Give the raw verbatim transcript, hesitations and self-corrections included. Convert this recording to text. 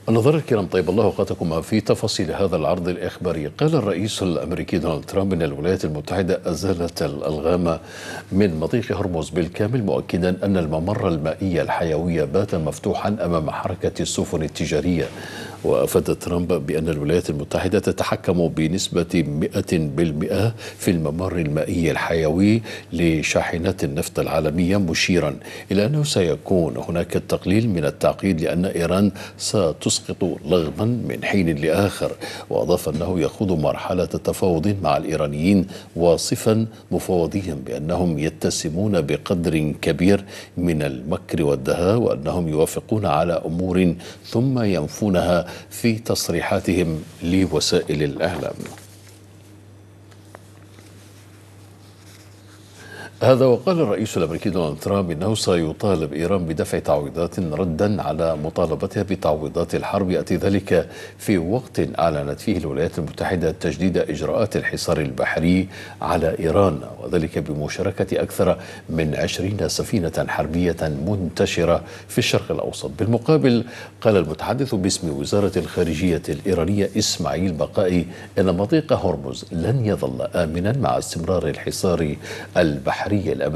النظر الكرام، طيب الله أوقاتكم. في تفاصيل هذا العرض الإخباري، قال الرئيس الأمريكي دونالد ترامب أن الولايات المتحدة أزالت الألغام من مضيق هرمز بالكامل، مؤكدا أن الممر المائي الحيوي بات مفتوحا أمام حركة السفن التجارية. وأفاد ترامب بأن الولايات المتحدة تتحكم بنسبة مئة بالمئة في الممر المائي الحيوي لشاحنات النفط العالمية، مشيرا إلى أنه سيكون هناك التقليل من التعقيد لأن إيران ستسقط لغما من حين لآخر. وأضاف أنه يخوض مرحلة تفاوض مع الإيرانيين، واصفا مفوضيا بأنهم يتسمون بقدر كبير من المكر والدهاء، وأنهم يوافقون على أمور ثم ينفونها في تصريحاتهم لوسائل الإعلام. هذا وقال الرئيس الأمريكي دونالد ترامب إنه سيطالب إيران بدفع تعويضات ردا على مطالبتها بتعويضات الحرب، يأتي ذلك في وقت أعلنت فيه الولايات المتحدة تجديد إجراءات الحصار البحري على إيران، وذلك بمشاركة أكثر من عشرين سفينة حربية منتشرة في الشرق الأوسط. بالمقابل، قال المتحدث باسم وزارة الخارجية الإيرانية إسماعيل بقائي إن مضيق هرمز لن يظل آمنا مع استمرار الحصار البحري الأمريكي